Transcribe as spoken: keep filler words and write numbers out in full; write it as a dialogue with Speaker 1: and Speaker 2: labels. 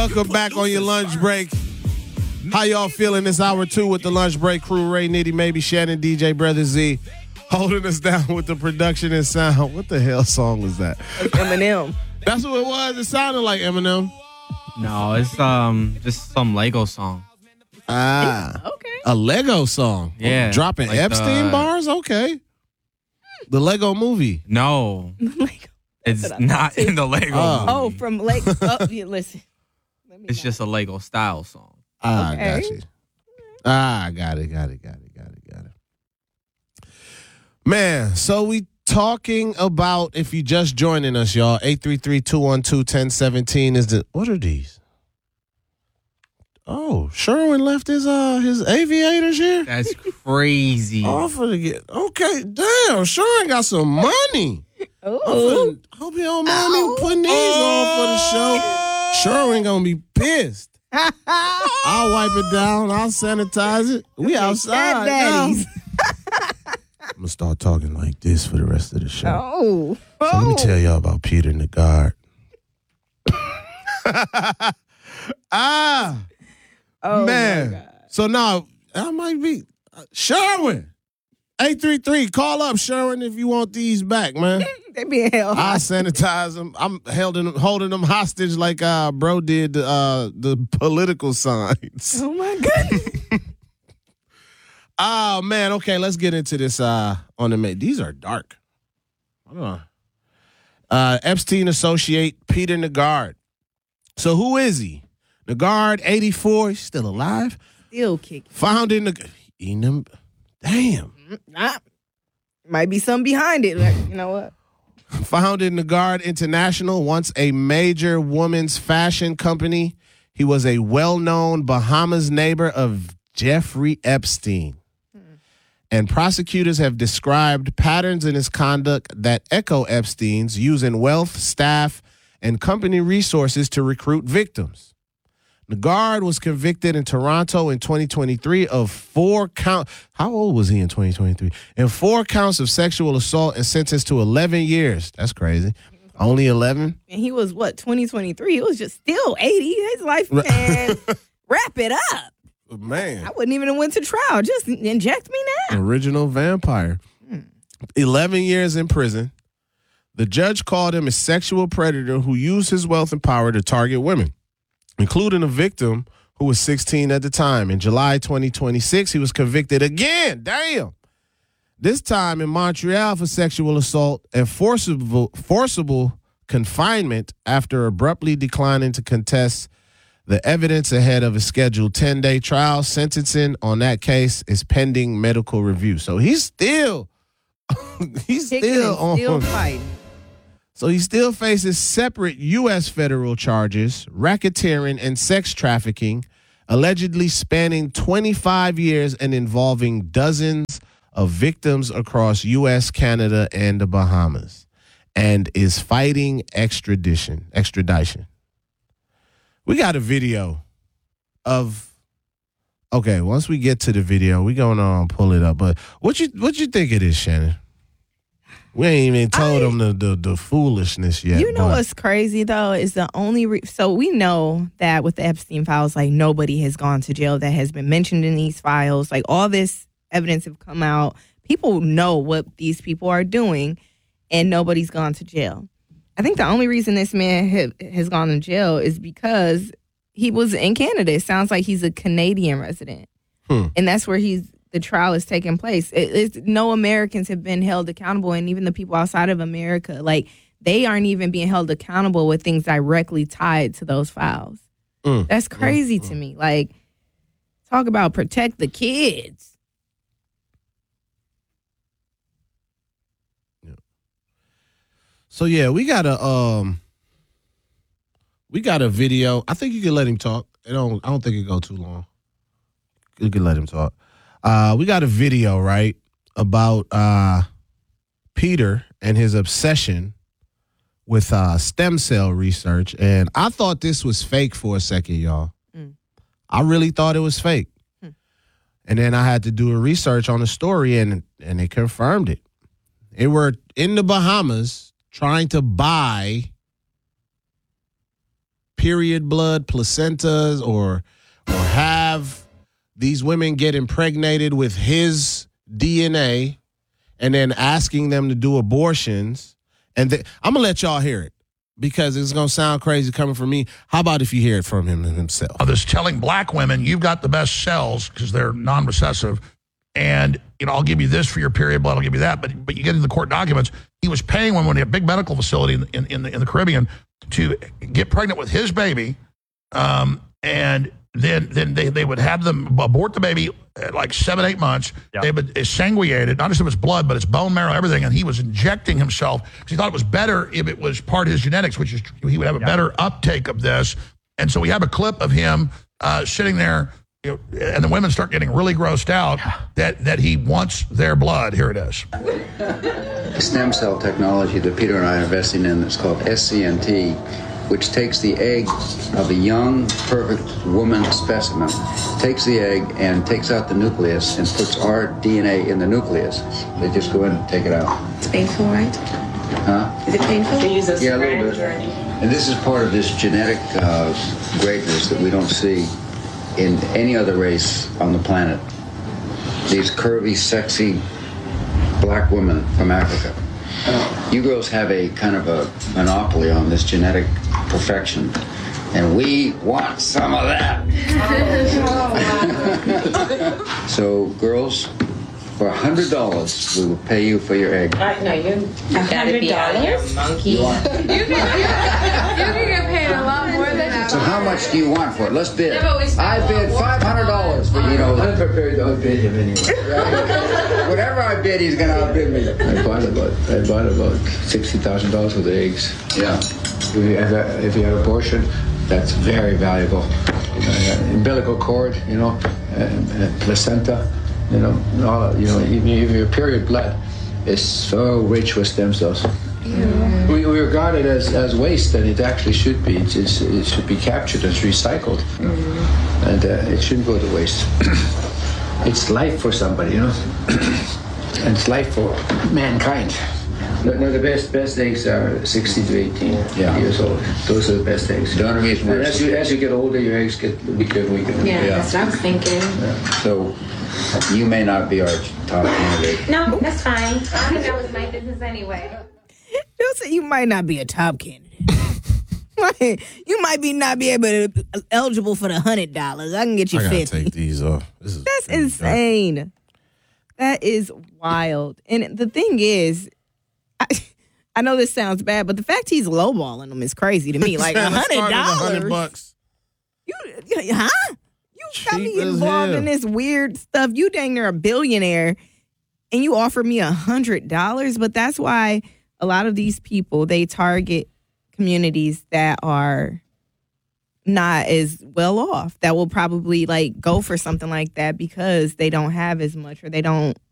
Speaker 1: Welcome back on your lunch break. How y'all feeling this hour two with the lunch break crew? Ray, Nitty, maybe Shannon, D J, Brother Z, holding us down with the production and sound. What the hell song was that?
Speaker 2: Eminem.
Speaker 1: That's what it was. It sounded like Eminem.
Speaker 3: No, it's um just some Lego song.
Speaker 1: Ah,
Speaker 2: Okay.
Speaker 1: a Lego song.
Speaker 3: Yeah,
Speaker 1: dropping
Speaker 3: like
Speaker 1: Epstein
Speaker 3: the-
Speaker 1: bars. Okay, the Lego movie.
Speaker 3: No,
Speaker 2: Like,
Speaker 3: it's
Speaker 2: what I thought
Speaker 3: not
Speaker 2: too.
Speaker 3: in the Lego.
Speaker 1: Oh.
Speaker 2: oh,
Speaker 3: movie.
Speaker 2: from Lake. Oh, yeah, listen. Let me
Speaker 3: It's
Speaker 2: know.
Speaker 3: just a Lego style song.
Speaker 1: Ah,
Speaker 2: Okay.
Speaker 1: got you. Ah, got it, got it, got it, got it, got it. Man, so we talking about, if you just joining us, y'all, eight three three, two one two, one zero one seven is the, what are these? Oh, Sherwin left his uh his aviators here.
Speaker 3: That's crazy.
Speaker 1: Oh, I'm finna get, okay, damn, Sherwin got some money. I'm
Speaker 2: Ooh.
Speaker 1: finna, hope you don't mind me putting these on for the show. Sherwin gonna be pissed. I'll wipe it down. I'll sanitize it. We outside now.
Speaker 2: daddies.
Speaker 1: I'm gonna start talking like this for the rest of the show.
Speaker 2: Oh.
Speaker 1: So let me tell y'all about Peter Nagard. ah,
Speaker 2: Oh,
Speaker 1: man.
Speaker 2: my God.
Speaker 1: So now I might be uh, Sherwin. eight three three, call up Sherwin if you want these back, man.
Speaker 2: They being held.
Speaker 1: I sanitize them. I'm held in, holding them hostage like uh, bro did uh, the political signs.
Speaker 2: Oh, my goodness.
Speaker 1: Oh, man. Okay, let's get into this uh, on the mate. These are dark. Hold on. Uh, Epstein associate Peter Nagard. So who is he? Nagard, eighty-four. He's still alive.
Speaker 2: Still kicking.
Speaker 1: Founding the... Eating them. Damn.
Speaker 2: Nah. Might be something behind it. Like, you know what?
Speaker 1: Founded Nagard International, once a major women's fashion company. He was a well-known Bahamas neighbor of Jeffrey Epstein. And prosecutors have described patterns in his conduct that echo Epstein's, using wealth, staff, and company resources to recruit victims. Nagard was convicted in Toronto in twenty twenty-three of four count. How old was he in twenty twenty-three? And four counts of sexual assault and sentenced to eleven years. That's crazy. Only eleven?
Speaker 2: And he was, what, twenty twenty-three? He was just still eighty. His life, man. Wrap it up.
Speaker 1: Man.
Speaker 2: I wouldn't even have went to trial. Just inject me now.
Speaker 1: Original vampire. eleven years in prison. The judge called him a sexual predator who used his wealth and power to target women, including a victim who was sixteen at the time. In July twenty twenty-six, he was convicted again. Damn. This time in Montreal for sexual assault and forcible, forcible confinement after abruptly declining to contest the evidence ahead of a scheduled ten-day trial. Sentencing on that case is pending medical review. So he's still, he's
Speaker 2: Kicking
Speaker 1: still
Speaker 2: and still
Speaker 1: on.
Speaker 2: fighting.
Speaker 1: So he still faces separate U S federal charges, racketeering and sex trafficking, allegedly spanning twenty-five years and involving dozens of victims across U S, Canada, and the Bahamas, and is fighting extradition. Extradition. We got a video of. Okay, once we get to the video, we gonna um, pull it up. But what you what you think it is, Shannon? We ain't even told
Speaker 2: I-
Speaker 1: them the, the the foolishness yet.
Speaker 2: You know
Speaker 1: but-
Speaker 2: what's crazy though is the only re- so we know that with the Epstein files, like nobody has gone to jail that has been mentioned in these files. Like all this evidence have come out. People know what these people are doing, and nobody's gone to jail. I think the only reason this man ha- has gone to jail is because he was in Canada. It sounds like he's a Canadian resident,
Speaker 1: Hmm.
Speaker 2: and that's where he's. The trial is taking place. It, it's, no Americans have been held accountable, and even the people outside of America, like they aren't even being held accountable with things directly tied to those files.
Speaker 1: Mm,
Speaker 2: That's crazy
Speaker 1: mm,
Speaker 2: to me. Like, talk about protect the kids.
Speaker 1: So yeah, we got a um, we got a video. I think you can let him talk. It don't. I don't think it go too long. You can let him talk. Uh, we got a video right about uh, Peter and his obsession with uh, stem cell research, and I thought this was fake for a second, y'all.
Speaker 2: Mm.
Speaker 1: I really thought it was fake,
Speaker 2: Hmm.
Speaker 1: and then I had to do a research on the story, and and they confirmed it. They were in the Bahamas trying to buy period blood, placentas, or or have these women get impregnated with his D N A, and then asking them to do abortions. And th- I'm gonna let y'all hear it because it's gonna sound crazy coming from me. How about if you hear it from him himself?
Speaker 4: Of this telling black women, you've got the best cells because they're non-recessive, and you know I'll give you this for your period blood, I'll give you that. But but you get into the court documents, he was paying women at a big medical facility in in, in, the, in the Caribbean to get pregnant with his baby, um, and then then they, they would have them abort the baby at like seven, eight months. Yep. They would exsanguinate it, not just of its blood, but its bone marrow, everything. And he was injecting himself because he thought it was better if it was part of his genetics, which is he would have a yep. better uptake of this. And so we have a clip of him uh, sitting there, you know, and the women start getting really grossed out that, that he wants their blood. Here it is.
Speaker 5: Stem cell technology that Peter and I are investing in that's called S C N T, which takes the egg of a young, perfect woman specimen, takes the egg and takes out the nucleus and puts our D N A in the nucleus. They just go in and take it out.
Speaker 6: It's painful, right?
Speaker 5: Huh?
Speaker 6: Is it painful?
Speaker 5: Yeah, a little bit. And this is part of this genetic uh, greatness that we don't see in any other race on the planet. These curvy, sexy black women from Africa. You girls have a kind of a monopoly on this genetic perfection, and we want some of that. So, girls, for a hundred dollars, we will pay you for your egg.
Speaker 6: Uh, no, you gotta be out of your monkey.
Speaker 7: You can, you can get paid a lot more than that.
Speaker 5: So, how much do you want for it? Let's bid.
Speaker 7: Yeah, but we spent
Speaker 5: I
Speaker 7: a
Speaker 5: bid
Speaker 7: lot
Speaker 5: five hundred dollars for you know.
Speaker 8: I'm prepared to outbid him anyway.
Speaker 5: Whatever I bid, he's gonna outbid me.
Speaker 8: I bought about I bought about sixty thousand dollars worth of eggs.
Speaker 5: Yeah.
Speaker 8: If you have a, if you have abortion, that's very valuable. You know, umbilical cord, you know, and, and placenta, you know, all you know, even, even your period blood is so rich with stem cells. Yeah. We, we regard it as, as waste, and it actually should be. It's, it's, it should be captured and recycled, mm-hmm. and uh, it shouldn't go to waste. It's life for somebody, you know, and it's life for mankind. No, no, the best best eggs are sixty to eighteen yeah. years old. Those are the best eggs.
Speaker 5: Don't and
Speaker 8: as you as you get older, your eggs get weaker and weaker.
Speaker 6: Yeah, yeah, that's what I was thinking. Yeah.
Speaker 5: So you may not be our top candidate.
Speaker 6: No, that's fine.
Speaker 7: I think that was my business anyway.
Speaker 2: You say you might not be a top candidate. You might be not be able to eligible for the hundred dollars. I can get you
Speaker 1: I gotta
Speaker 2: fifty.
Speaker 1: take these off. This is
Speaker 2: That's insane. Dark. That is wild. And the thing is, I, I know this sounds bad, but the fact he's lowballing them is crazy to me. Like a hundred dollars,
Speaker 1: bucks.
Speaker 2: You, you, huh? You got
Speaker 1: Cheap
Speaker 2: me
Speaker 1: as
Speaker 2: involved
Speaker 1: hell.
Speaker 2: in this weird stuff. You dang near a billionaire, and you offer me a hundred dollars. But that's why a lot of these people, they target communities that are not as well off, that will probably like go for something like that because they don't have as much, or they don't